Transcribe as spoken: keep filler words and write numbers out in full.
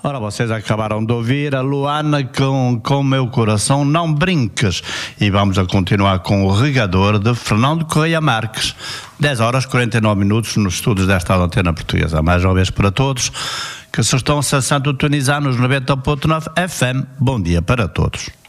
Ora, vocês acabaram de ouvir a Luana com Com Meu Coração Não Brinques. E vamos a continuar com o Regador de Fernando Correia Marques. dez horas e quarenta e nove minutos nos estudos desta Antena Portuguesa. Mais uma vez para todos que se estão a sintonizar nos noventa ponto nove F M. Bom dia para todos.